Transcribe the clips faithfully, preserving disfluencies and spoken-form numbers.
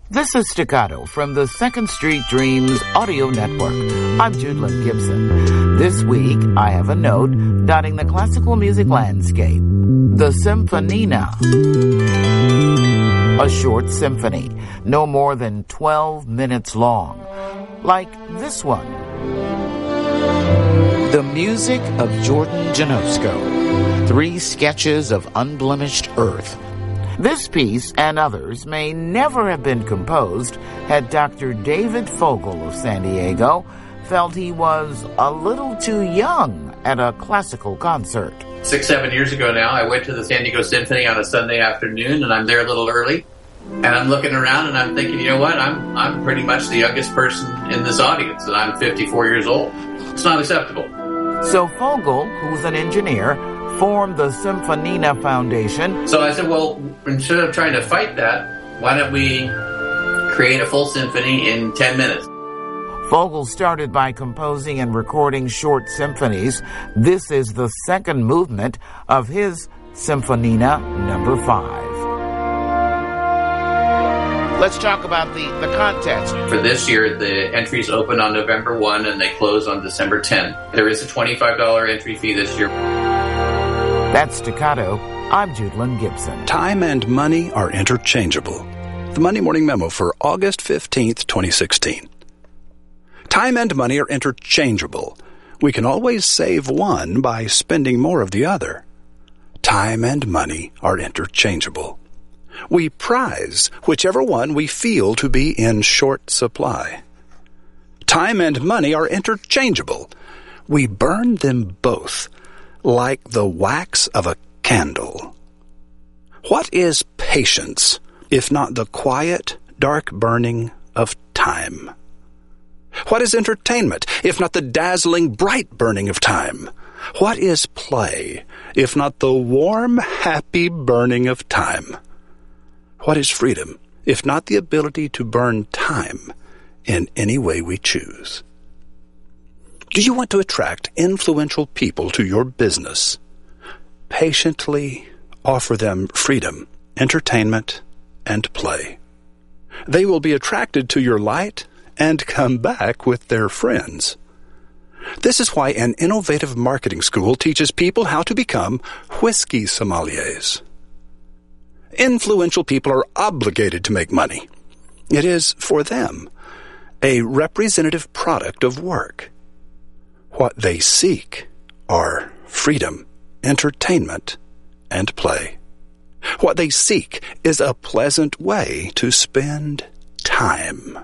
This is Staccato from the Second Street Dreams Audio Network. I'm Judlyn Gibson. This week, I have a note dotting the classical music landscape. The Sinfonina. A short symphony, no more than twelve minutes long. Like this one. The music of Jordan Janosko. Three sketches of unblemished earth. This piece and others may never have been composed had Doctor David Fogel of San Diego felt he was a little too young at a classical concert. Six, seven years ago now, I went to the San Diego Symphony on a Sunday afternoon, and I'm there a little early. And I'm looking around, and I'm thinking, you know what? I'm I'm pretty much the youngest person in this audience, and I'm fifty-four years old. It's not acceptable. So Fogel, who's an engineer, formed the Sinfonina Foundation. So I said, well, instead of trying to fight that, why don't we create a full symphony in ten minutes? Fogel started by composing and recording short symphonies. This is the second movement of his Sinfonina number five. Let's talk about the, the contest. For this year, the entries open on November first and they close on December tenth. There is a twenty-five dollars entry fee this year. That's Staccato. I'm Judlyn Gibson. Time and money are interchangeable. The Monday Morning Memo for August fifteenth, twenty sixteen. Time and money are interchangeable. We can always save one by spending more of the other. Time and money are interchangeable. We prize whichever one we feel to be in short supply. Time and money are interchangeable. We burn them both like the wax of a candle. What is patience, if not the quiet, dark burning of time? What is entertainment, if not the dazzling, bright burning of time? What is play, if not the warm, happy burning of time? What is freedom, if not the ability to burn time in any way we choose? Do you want to attract influential people to your business? Patiently offer them freedom, entertainment, and play. They will be attracted to your light and come back with their friends. This is why an innovative marketing school teaches people how to become whiskey sommeliers. Influential people are obligated to make money. It is, for them, a representative product of work. What they seek are freedom, entertainment, and play. What they seek is a pleasant way to spend time.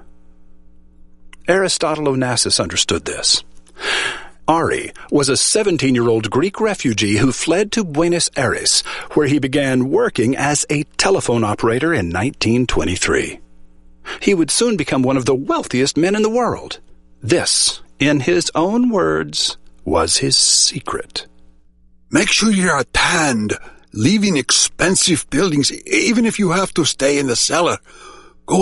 Aristotle Onassis understood this. Ari was a seventeen-year-old Greek refugee who fled to Buenos Aires, where he began working as a telephone operator in nineteen twenty-three. He would soon become one of the wealthiest men in the world. This, in his own words, was his secret. Make sure you're at hand, leaving expensive buildings, even if you have to stay in the cellar.